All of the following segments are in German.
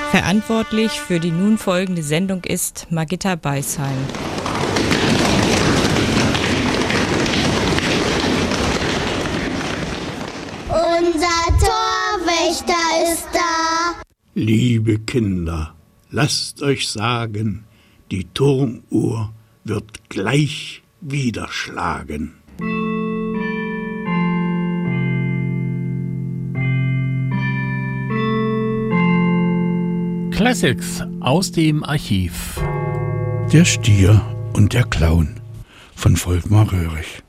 Verantwortlich für die nun folgende Sendung ist Margitta Beisheim. Unser Torwächter ist da. Liebe Kinder, lasst euch sagen, die Turmuhr wird gleich wieder schlagen. Classics aus dem Archiv. Der Stier und der Clown von Volkmar Röhrig.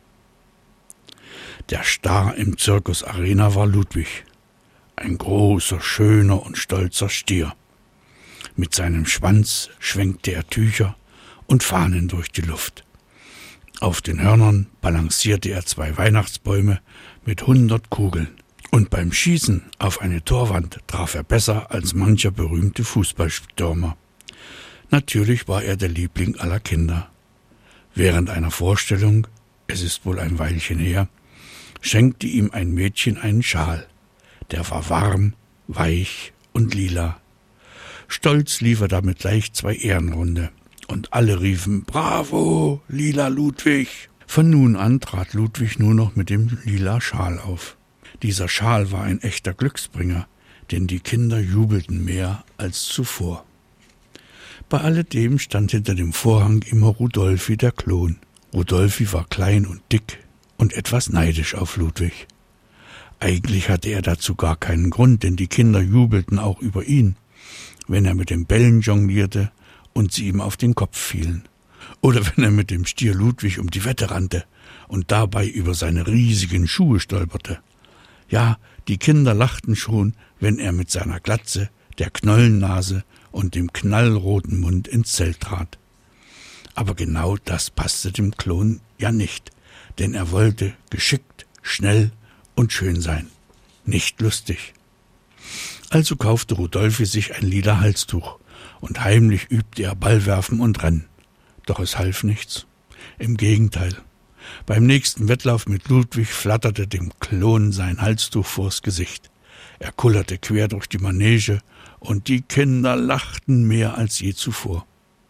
Der Star im Circus Arena war Ludwig, ein großer, schöner und stolzer Stier. Mit seinem Schwanz schwenkte er Tücher und Fahnen durch die Luft. Auf den Hörnern balancierte er 2 Weihnachtsbäume mit 100 Kugeln. Und beim Schießen auf eine Torwand traf er besser als mancher berühmte Fußballstürmer. Natürlich war er der Liebling aller Kinder. Während einer Vorstellung, es ist wohl ein Weilchen her, schenkte ihm ein Mädchen einen Schal. Der war warm, weich und lila. Stolz lief er damit gleich 2 Ehrenrunde. Und alle riefen, »Bravo, lila Ludwig!« Von nun an trat Ludwig nur noch mit dem lila Schal auf. Dieser Schal war ein echter Glücksbringer, denn die Kinder jubelten mehr als zuvor. Bei alledem stand hinter dem Vorhang immer Rudolfi der Klon. Rudolfi war klein und dick und etwas neidisch auf Ludwig. Eigentlich hatte er dazu gar keinen Grund, denn die Kinder jubelten auch über ihn, wenn er mit den Bällen jonglierte und sie ihm auf den Kopf fielen. Oder wenn er mit dem Stier Ludwig um die Wette rannte und dabei über seine riesigen Schuhe stolperte. Ja, die Kinder lachten schon, wenn er mit seiner Glatze, der Knollennase und dem knallroten Mund ins Zelt trat. Aber genau das passte dem Klon ja nicht, denn er wollte geschickt, schnell und schön sein, nicht lustig. Also kaufte Rudolfi sich ein lila Halstuch und heimlich übte er Ballwerfen und Rennen. Doch es half nichts. Im Gegenteil. Beim nächsten Wettlauf mit Ludwig flatterte dem Klon sein Halstuch vors Gesicht. Er kullerte quer durch die Manege und die Kinder lachten mehr als je zuvor.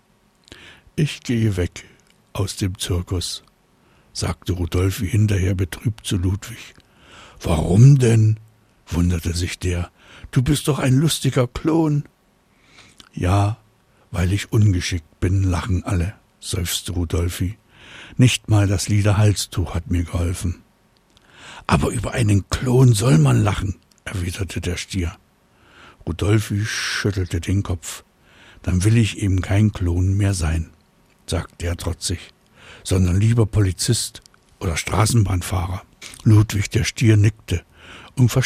»Ich gehe weg aus dem Zirkus«, sagte Rudolfi hinterher betrübt zu Ludwig. »Warum denn?«, wunderte sich der. »Du bist doch ein lustiger Klon.« »Ja, weil ich ungeschickt bin, lachen alle«, seufzte Rudolfi. »Nicht mal das lila Halstuch hat mir geholfen.« »Aber über einen Klon soll man lachen«, erwiderte der Stier. Rudolfi schüttelte den Kopf. »Dann will ich eben kein Klon mehr sein«, sagte er trotzig, »sondern lieber Polizist oder Straßenbahnfahrer.« Ludwig der Stier nickte und